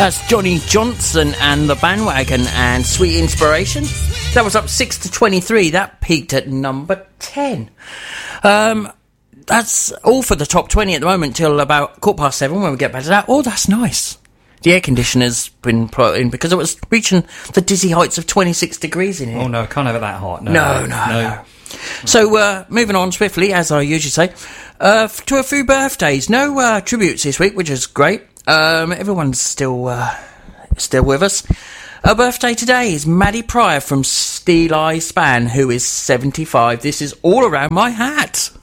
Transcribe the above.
That's Johnny Johnson and the Bandwagon and Sweet Inspiration. That was up 6 to 23. That peaked at number 10. That's all for the top 20 at the moment till about 7:15 when we get back to that. Oh, that's nice. The air conditioner's been put in because it was reaching the dizzy heights of 26 degrees in here. Oh, no, can't have it that hot. No. So, moving on swiftly, as I usually say, to a few birthdays. No tributes this week, which is great. Everyone's still with us. Her birthday today is Maddie Pryor from Steel Eye Span, who is 75. This is All Around My Hat.